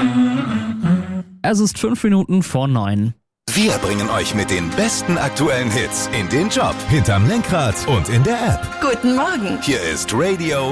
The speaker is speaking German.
Es ist 5 Minuten vor 9. Wir bringen euch mit den besten aktuellen Hits in den Job, hinterm Lenkrad und in der App. Guten Morgen. Hier ist Radio